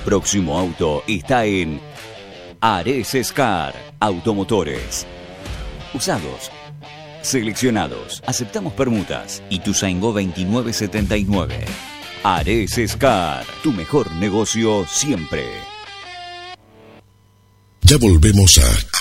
próximo auto está en Ares Car Automotores. Usados, seleccionados, aceptamos permutas. Ituzaingó 2979. Ares Car, tu mejor negocio siempre. Ya volvemos a